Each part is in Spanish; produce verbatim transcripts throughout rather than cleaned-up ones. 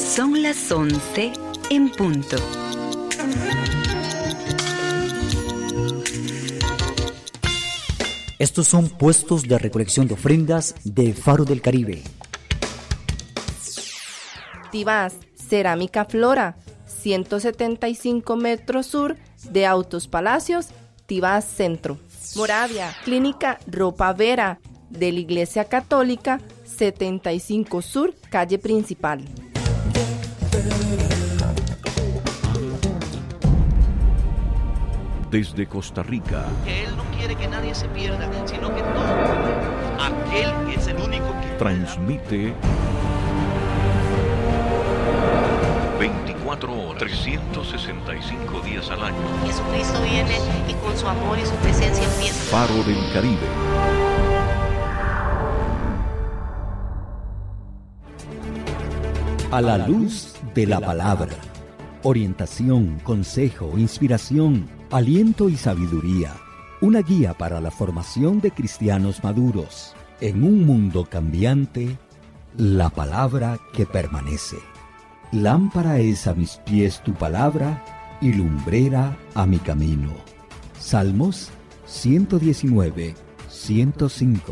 Son las once en punto. Estos son puestos de recolección de ofrendas de Faro del Caribe. Tibás, Cerámica Flora, ciento setenta y cinco metros sur de Autos Palacios, Tibás Centro. Moravia, Clínica Ropa Vera, de la Iglesia Católica, setenta y cinco Sur, calle principal. Desde Costa Rica. Que Él no quiere que nadie se pierda, sino que todo aquel que es el único que transmite veinticuatro horas, trescientos sesenta y cinco días al año. Jesucristo viene y con su amor y su presencia empieza. Faro del Caribe. A la luz de la palabra. Orientación, consejo, inspiración, aliento y sabiduría. Una guía para la formación de cristianos maduros. En un mundo cambiante, la palabra que permanece. Lámpara es a mis pies tu palabra y lumbrera a mi camino. Salmos ciento diecinueve, ciento cinco.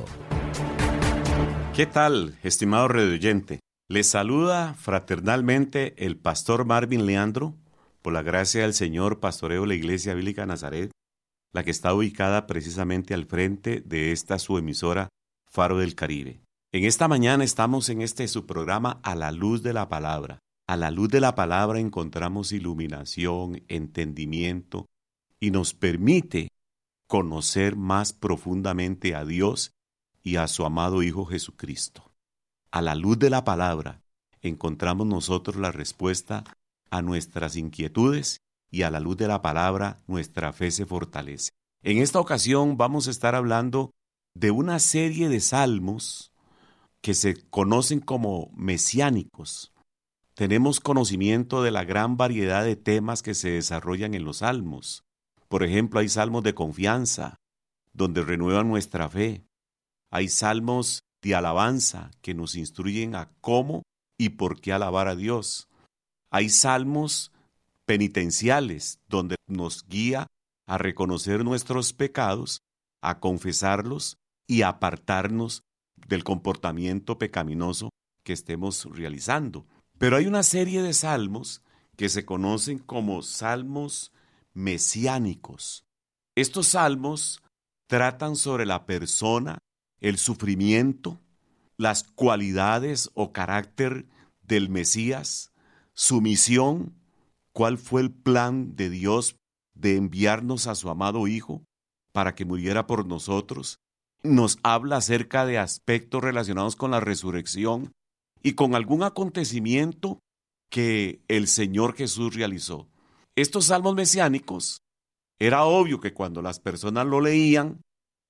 ¿Qué tal, estimado radioyente? Les saluda fraternalmente el pastor Marvin Leandro, por la gracia del Señor, pastoreo la Iglesia Bíblica Nazaret, la que está ubicada precisamente al frente de esta su emisora Faro del Caribe. En esta mañana estamos en este su programa A la Luz de la Palabra. A la luz de la palabra encontramos iluminación, entendimiento y nos permite conocer más profundamente a Dios y a su amado Hijo Jesucristo. A la luz de la palabra encontramos nosotros la respuesta a nuestras inquietudes y a la luz de la palabra nuestra fe se fortalece. En esta ocasión vamos a estar hablando de una serie de salmos que se conocen como mesiánicos. Tenemos conocimiento de la gran variedad de temas que se desarrollan en los salmos. Por ejemplo, hay salmos de confianza, donde renuevan nuestra fe. Hay salmos de alabanza que nos instruyen a cómo y por qué alabar a Dios. Hay salmos penitenciales, donde nos guía a reconocer nuestros pecados, a confesarlos y a apartarnos del comportamiento pecaminoso que estemos realizando. Pero hay una serie de salmos que se conocen como salmos mesiánicos. Estos salmos tratan sobre la persona, el sufrimiento, las cualidades o carácter del Mesías, su misión, cuál fue el plan de Dios de enviarnos a su amado Hijo para que muriera por nosotros. Nos habla acerca de aspectos relacionados con la resurrección y con algún acontecimiento que el Señor Jesús realizó. Estos salmos mesiánicos, era obvio que cuando las personas lo leían,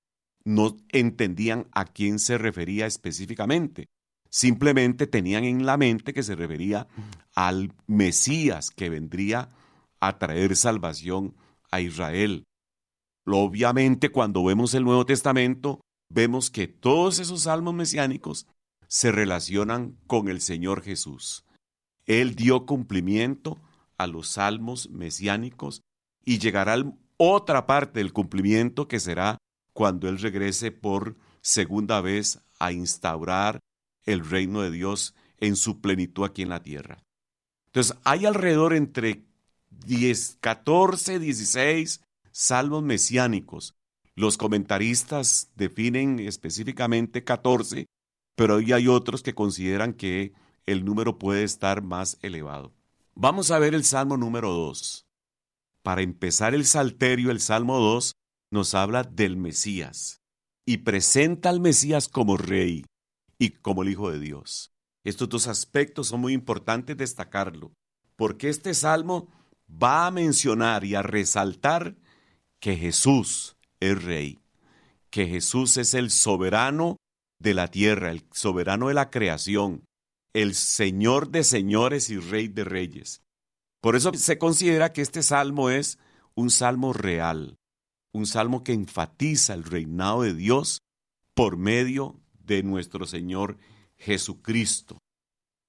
no entendían a quién se refería específicamente. Simplemente tenían en la mente que se refería al Mesías que vendría a traer salvación a Israel. Obviamente, cuando vemos el Nuevo Testamento, vemos que todos esos salmos mesiánicos se relacionan con el Señor Jesús. Él dio cumplimiento a los salmos mesiánicos y llegará a otra parte del cumplimiento que será cuando Él regrese por segunda vez a instaurar el reino de Dios en su plenitud aquí en la tierra. Entonces, hay alrededor entre diez, catorce, dieciséis salmos mesiánicos. Los comentaristas definen específicamente catorce, pero hoy hay otros que consideran que el número puede estar más elevado. Vamos a ver el Salmo número dos. Para empezar el salterio, el Salmo dos nos habla del Mesías y presenta al Mesías como rey y como el Hijo de Dios. Estos dos aspectos son muy importantes destacarlo, porque este Salmo va a mencionar y a resaltar que Jesús es rey, que Jesús es el soberano de la tierra, el soberano de la creación, el Señor de señores y Rey de reyes. Por eso se considera que este salmo es un salmo real, un salmo que enfatiza el reinado de Dios por medio de nuestro Señor Jesucristo.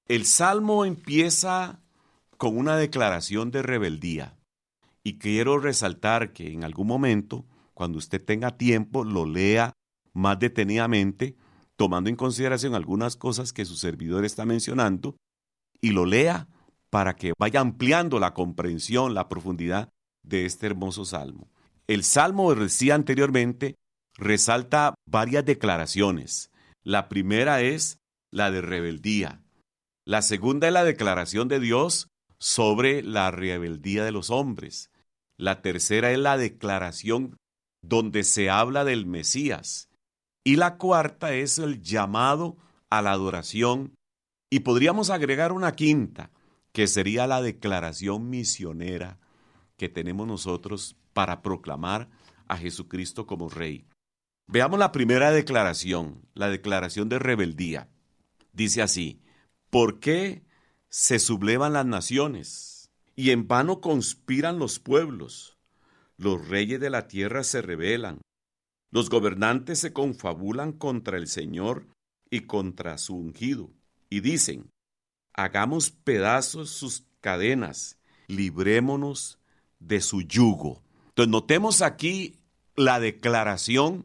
El Salmo empieza con una declaración de rebeldía. Y quiero resaltar que en algún momento, cuando usted tenga tiempo, lo lea más detenidamente, tomando en consideración algunas cosas que su servidor está mencionando, y lo lea para que vaya ampliando la comprensión, la profundidad de este hermoso salmo. El salmo, decía anteriormente, resalta varias declaraciones. La primera es la de rebeldía. La segunda es la declaración de Dios sobre la rebeldía de los hombres. La tercera es la declaración donde se habla del Mesías. Y la cuarta es el llamado a la adoración. Y podríamos agregar una quinta, que sería la declaración misionera que tenemos nosotros para proclamar a Jesucristo como Rey. Veamos la primera declaración, la declaración de rebeldía. Dice así: ¿por qué se sublevan las naciones y en vano conspiran los pueblos? Los reyes de la tierra se rebelan, los gobernantes se confabulan contra el Señor y contra su ungido, y dicen: hagamos pedazos sus cadenas, librémonos de su yugo. Entonces notemos aquí la declaración,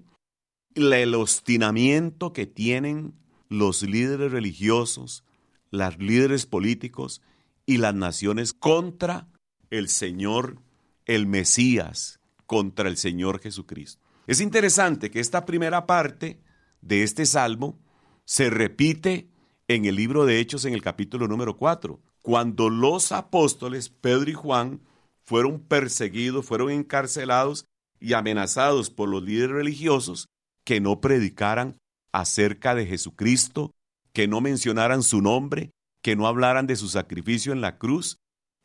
el obstinamiento que tienen los líderes religiosos, los líderes políticos y las naciones contra el Señor, el Mesías, contra el Señor Jesucristo. Es interesante que esta primera parte de este salmo se repite en el libro de Hechos en el capítulo número cuatro, cuando los apóstoles Pedro y Juan fueron perseguidos, fueron encarcelados y amenazados por los líderes religiosos que no predicaran acerca de Jesucristo, que no mencionaran su nombre, que no hablaran de su sacrificio en la cruz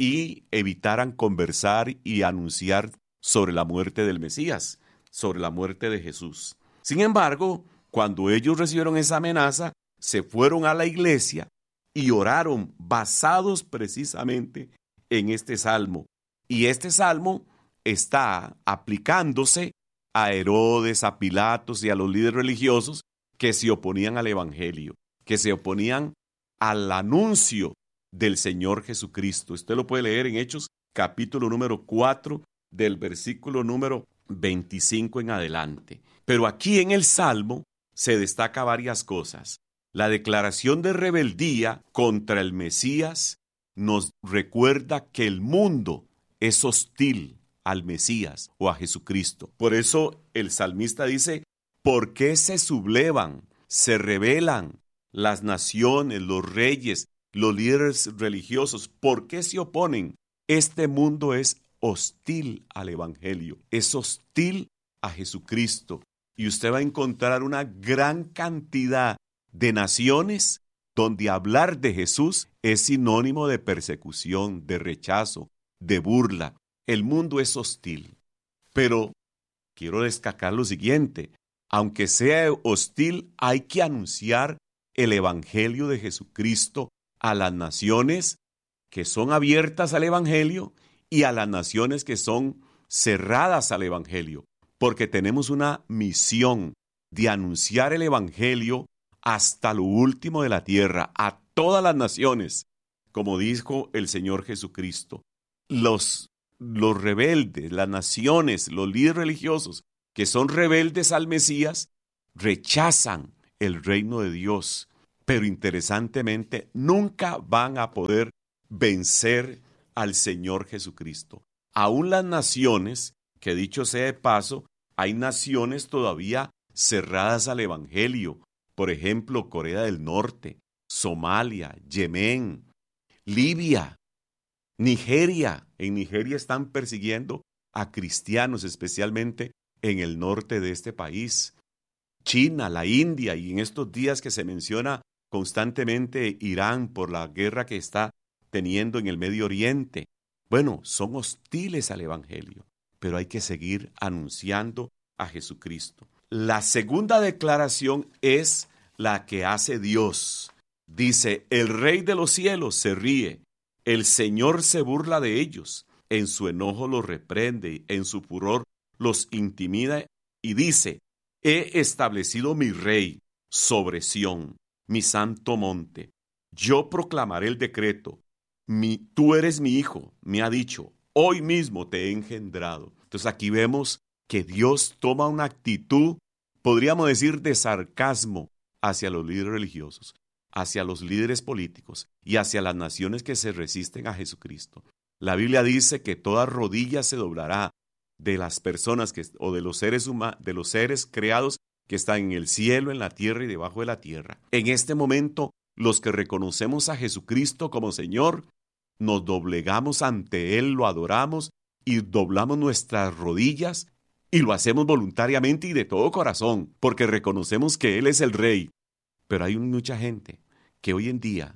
y evitaran conversar y anunciar sobre la muerte del Mesías, sobre la muerte de Jesús. Sin embargo, cuando ellos recibieron esa amenaza, se fueron a la iglesia y oraron basados precisamente en este salmo. Y este salmo está aplicándose a Herodes, a Pilatos y a los líderes religiosos que se oponían al evangelio, que se oponían al anuncio del Señor Jesucristo. Usted lo puede leer en Hechos capítulo número cuatro, del versículo número veinticinco en adelante. Pero aquí en el Salmo se destaca varias cosas. La declaración de rebeldía contra el Mesías nos recuerda que el mundo es hostil al Mesías o a Jesucristo. Por eso el salmista dice: ¿por qué se sublevan, se rebelan las naciones, los reyes, los líderes religiosos? ¿Por qué se oponen? Este mundo es hostil al evangelio, es hostil a Jesucristo. Y usted va a encontrar una gran cantidad de naciones donde hablar de Jesús es sinónimo de persecución, de rechazo, de burla. El mundo es hostil. Pero quiero destacar lo siguiente: aunque sea hostil, hay que anunciar el evangelio de Jesucristo a las naciones que son abiertas al evangelio y a las naciones que son cerradas al evangelio, porque tenemos una misión de anunciar el evangelio hasta lo último de la tierra, a todas las naciones, como dijo el Señor Jesucristo. Los, los rebeldes, las naciones, los líderes religiosos que son rebeldes al Mesías, rechazan el reino de Dios, pero interesantemente nunca van a poder vencer al Señor Jesucristo. Aún las naciones, que dicho sea de paso, hay naciones todavía cerradas al evangelio. Por ejemplo, Corea del Norte, Somalia, Yemen, Libia, Nigeria. En Nigeria están persiguiendo a cristianos, especialmente en el norte de este país. China, la India, y en estos días que se menciona constantemente Irán por la guerra que está teniendo en el Medio Oriente. Bueno, son hostiles al evangelio, pero hay que seguir anunciando a Jesucristo. La segunda declaración es la que hace Dios. Dice: el Rey de los cielos se ríe, el Señor se burla de ellos, en su enojo los reprende, en su furor los intimida y dice: he establecido mi rey sobre Sión, mi santo monte. yo proclamaré el decreto. Mi, tú eres mi hijo, me ha dicho, hoy mismo te he engendrado. Entonces aquí vemos que Dios toma una actitud, podríamos decir, de sarcasmo hacia los líderes religiosos, hacia los líderes políticos y hacia las naciones que se resisten a Jesucristo. La Biblia dice que toda rodilla se doblará de las personas que, o de los seres humanos, de los seres creados que están en el cielo, en la tierra y debajo de la tierra. En este momento, los que reconocemos a Jesucristo como Señor, nos doblegamos ante Él, lo adoramos y doblamos nuestras rodillas y lo hacemos voluntariamente y de todo corazón, porque reconocemos que Él es el Rey. Pero hay mucha gente que hoy en día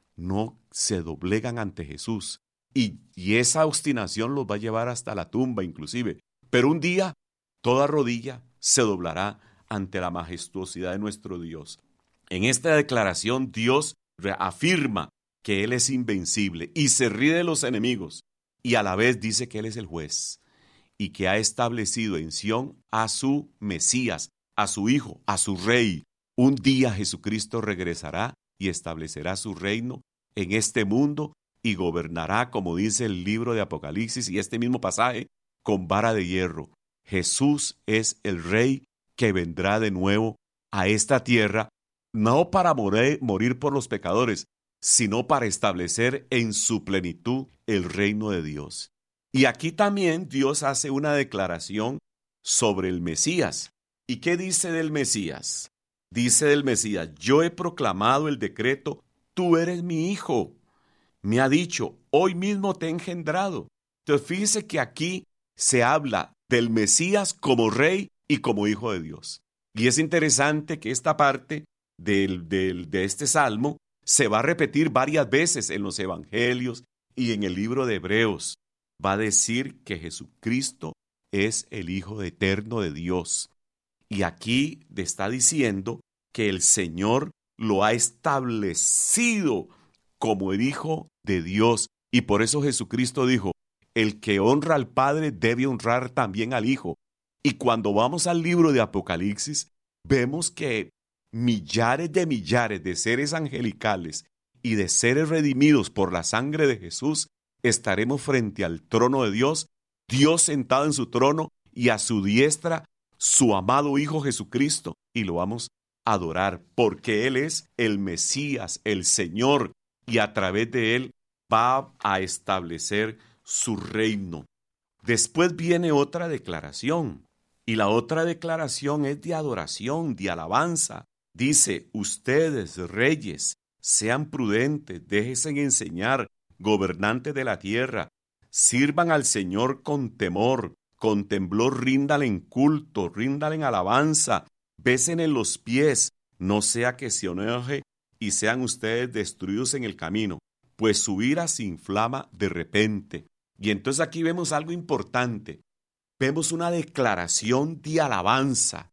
no se doblegan ante Jesús y, y esa obstinación los va a llevar hasta la tumba inclusive. Pero un día toda rodilla se doblará ante la majestuosidad de nuestro Dios. En esta declaración Dios afirma que Él es invencible y se ríe de los enemigos y a la vez dice que Él es el juez y que ha establecido en Sión a su Mesías, a su Hijo, a su Rey. Un día Jesucristo regresará y establecerá su reino en este mundo y gobernará, como dice el libro de Apocalipsis y este mismo pasaje, con vara de hierro. Jesús es el Rey que vendrá de nuevo a esta tierra, no para morir, morir por los pecadores, sino para establecer en su plenitud el reino de Dios. Y aquí también Dios hace una declaración sobre el Mesías. ¿Y qué dice del Mesías? Dice del Mesías, yo he proclamado el decreto, tú eres mi hijo. Me ha dicho, hoy mismo te he engendrado. Entonces fíjese que aquí se habla del Mesías como rey y como hijo de Dios. Y es interesante que esta parte del, del, de este salmo se va a repetir varias veces en los evangelios y en el libro de Hebreos. Va a decir que Jesucristo es el Hijo eterno de Dios. Y aquí está diciendo que el Señor lo ha establecido como el Hijo de Dios. Y por eso Jesucristo dijo, el que honra al Padre debe honrar también al Hijo. Y cuando vamos al libro de Apocalipsis, vemos que millares de millares de seres angelicales y de seres redimidos por la sangre de Jesús, estaremos frente al trono de Dios, Dios sentado en su trono y a su diestra su amado Hijo Jesucristo, y lo vamos a adorar porque Él es el Mesías, el Señor, y a través de Él va a establecer su reino. Después viene otra declaración, y la otra declaración es de adoración, de alabanza. Dice, ustedes, reyes, sean prudentes, déjense enseñar, gobernantes de la tierra, sirvan al Señor con temor, con temblor ríndale en culto, ríndale en alabanza, besen en los pies, no sea que se enoje y sean ustedes destruidos en el camino, pues su ira se inflama de repente. Y entonces aquí vemos algo importante, vemos una declaración de alabanza.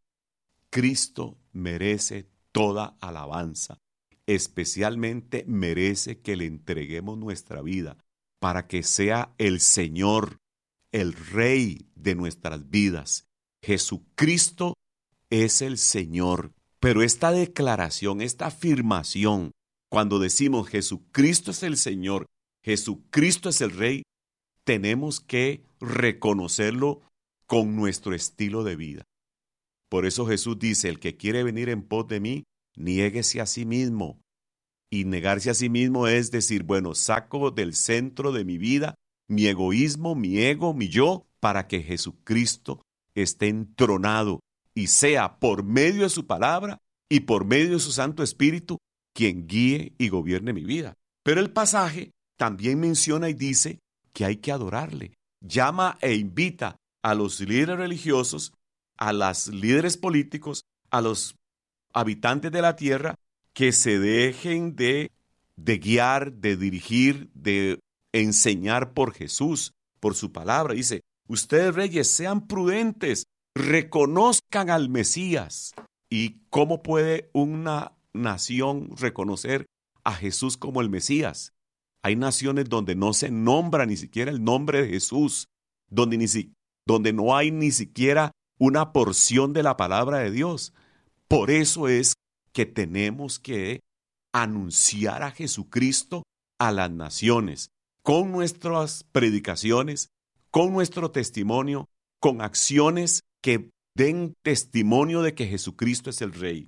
Cristo merece toda alabanza, especialmente merece que le entreguemos nuestra vida para que sea el Señor, el Rey de nuestras vidas. Jesucristo es el Señor. Pero esta declaración, esta afirmación, cuando decimos Jesucristo es el Señor, Jesucristo es el Rey, tenemos que reconocerlo con nuestro estilo de vida. Por eso Jesús dice, el que quiere venir en pos de mí, niéguese a sí mismo. Y negarse a sí mismo es decir, bueno, saco del centro de mi vida mi egoísmo, mi ego, mi yo, para que Jesucristo esté entronado y sea por medio de su palabra y por medio de su Santo Espíritu quien guíe y gobierne mi vida. Pero el pasaje también menciona y dice que hay que adorarle. Llama e invita a los líderes religiosos, a los líderes políticos, a los habitantes de la tierra, que se dejen de, de guiar, de dirigir, de enseñar por Jesús, por su palabra. Dice, ustedes reyes, sean prudentes, reconozcan al Mesías. ¿Y cómo puede una nación reconocer a Jesús como el Mesías? Hay naciones donde no se nombra ni siquiera el nombre de Jesús, donde, ni si, donde no hay ni siquiera una porción de la palabra de Dios. Por eso es que tenemos que anunciar a Jesucristo a las naciones, con nuestras predicaciones, con nuestro testimonio, con acciones que den testimonio de que Jesucristo es el Rey.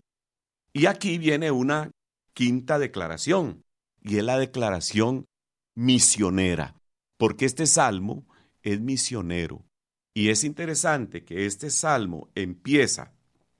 Y aquí viene una quinta declaración, y es la declaración misionera, porque este salmo es misionero. Y es interesante que este salmo empieza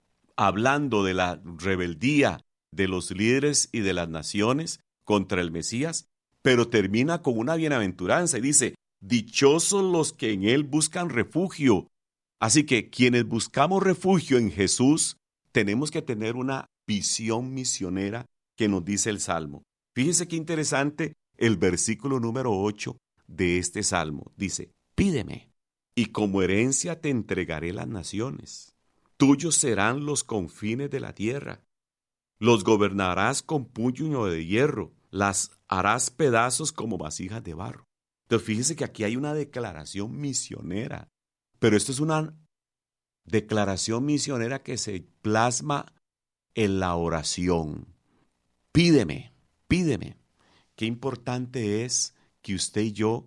hablando de la rebeldía de los líderes y de las naciones contra el Mesías, pero termina con una bienaventuranza y dice, dichosos los que en él buscan refugio. Así que quienes buscamos refugio en Jesús, tenemos que tener una visión misionera que nos dice el Salmo. Fíjense qué interesante el versículo número ocho de este Salmo. Dice, pídeme, y como herencia te entregaré las naciones. Tuyos serán los confines de la tierra. Los gobernarás con puño de hierro, las harás pedazos como vasijas de barro. Entonces fíjense que aquí hay una declaración misionera, pero esto es una declaración misionera que se plasma en la oración. Pídeme, pídeme. Qué importante es que usted y yo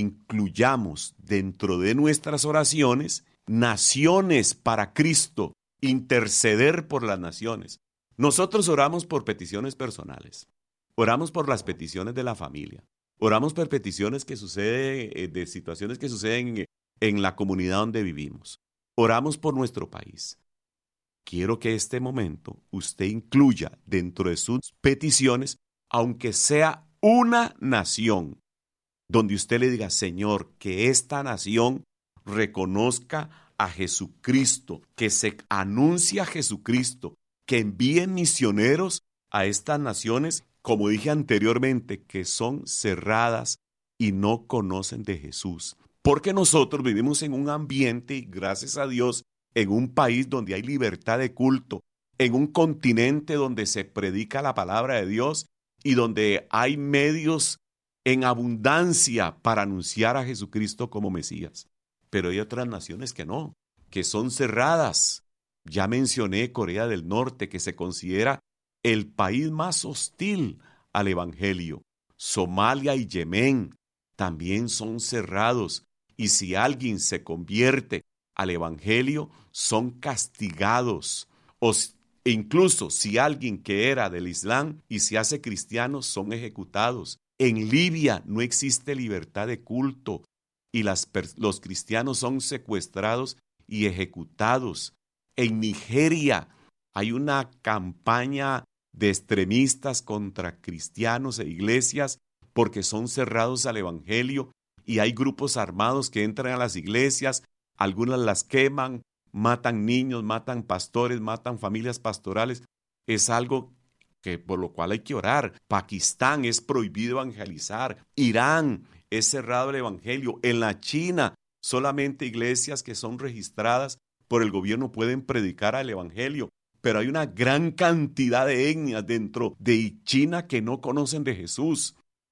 incluyamos dentro de nuestras oraciones naciones para Cristo, interceder por las naciones. Nosotros oramos por peticiones personales, oramos por las peticiones de la familia, oramos por peticiones que suceden, de situaciones que suceden en la comunidad donde vivimos, oramos por nuestro país. Quiero que este momento usted incluya dentro de sus peticiones, aunque sea una nación, donde usted le diga, Señor, que esta nación reconozca a Jesucristo, que se anuncie a Jesucristo, que envíen misioneros a estas naciones, como dije anteriormente, que son cerradas y no conocen de Jesús. Porque nosotros vivimos en un ambiente, y gracias a Dios, en un país donde hay libertad de culto, en un continente donde se predica la palabra de Dios y donde hay medios en abundancia para anunciar a Jesucristo como Mesías. Pero hay otras naciones que no, que son cerradas. Ya mencioné Corea del Norte, que se considera el país más hostil al Evangelio. Somalia y Yemen también son cerrados. Y si alguien se convierte al Evangelio, son castigados. O incluso si alguien que era del Islam y se hace cristiano, son ejecutados. En Libia no existe libertad de culto y las, los cristianos son secuestrados y ejecutados. En Nigeria hay una campaña de extremistas contra cristianos e iglesias porque son cerrados al Evangelio y hay grupos armados que entran a las iglesias, algunas las queman, matan niños, matan pastores, matan familias pastorales. Es algo que por lo cual hay que orar. Pakistán es prohibido evangelizar. Irán es cerrado el evangelio. En la China solamente iglesias que son registradas por el gobierno pueden predicar el evangelio. Pero hay una gran cantidad de etnias dentro de China que no conocen de Jesús.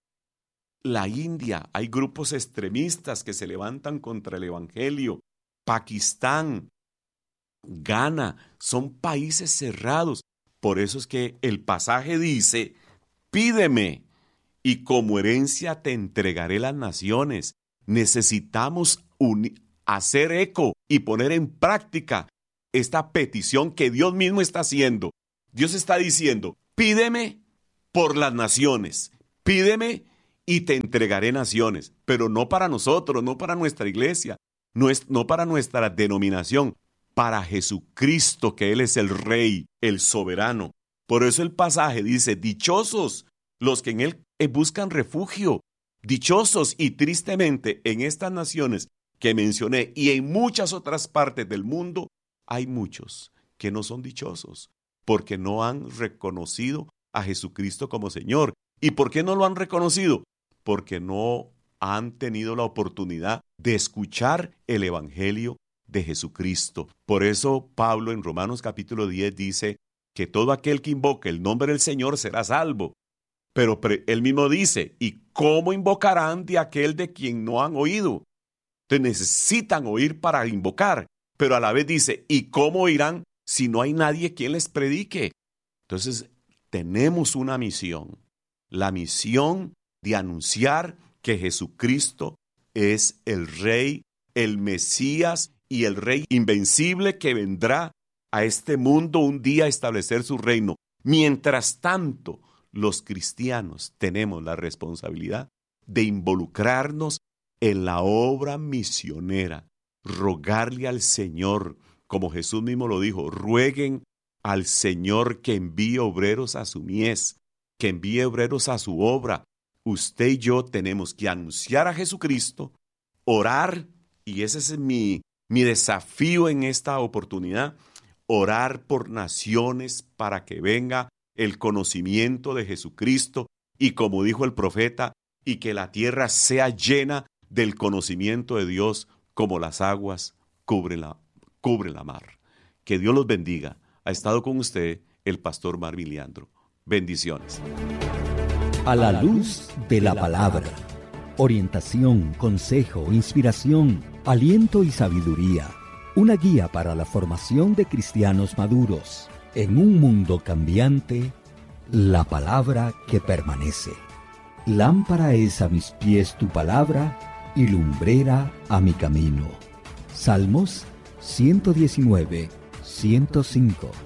La India, hay grupos extremistas que se levantan contra el evangelio. Pakistán, Ghana, son países cerrados. Por eso es que el pasaje dice, pídeme y como herencia te entregaré las naciones. Necesitamos uni- hacer eco y poner en práctica esta petición que Dios mismo está haciendo. Dios está diciendo, pídeme por las naciones, pídeme y te entregaré naciones, pero no para nosotros, no para nuestra iglesia, no, es, no para nuestra denominación, para Jesucristo, que Él es el Rey, el soberano. Por eso el pasaje dice, dichosos los que en Él buscan refugio, dichosos y tristemente en estas naciones que mencioné y en muchas otras partes del mundo, hay muchos que no son dichosos porque no han reconocido a Jesucristo como Señor. ¿Y por qué no lo han reconocido? Porque no han tenido la oportunidad de escuchar el Evangelio de Jesucristo. Por eso Pablo en Romanos capítulo diez dice que todo aquel que invoque el nombre del Señor será salvo. Pero él mismo dice, ¿y cómo invocarán de aquel de quien no han oído? Entonces necesitan oír para invocar, pero a la vez dice, ¿y cómo oirán si no hay nadie quien les predique? Entonces tenemos una misión, la misión de anunciar que Jesucristo es el Rey, el Mesías y el Rey invencible que vendrá a este mundo un día a establecer su reino. Mientras tanto, los cristianos tenemos la responsabilidad de involucrarnos en la obra misionera, rogarle al Señor, como Jesús mismo lo dijo, rueguen al Señor que envíe obreros a su mies, que envíe obreros a su obra. Usted y yo tenemos que anunciar a Jesucristo, orar, y ese es mi, mi desafío en esta oportunidad, orar por naciones para que venga el conocimiento de Jesucristo y, como dijo el profeta, y que la tierra sea llena del conocimiento de Dios como las aguas cubren la, cubren la mar. Que Dios los bendiga. Ha estado con usted el pastor Marvin Leandro. Bendiciones. A la luz de la palabra. Orientación, consejo, inspiración, aliento y sabiduría. Una guía para la formación de cristianos maduros. En un mundo cambiante, la palabra que permanece. Lámpara es a mis pies tu palabra y lumbrera a mi camino. Salmos ciento diecinueve, ciento cinco.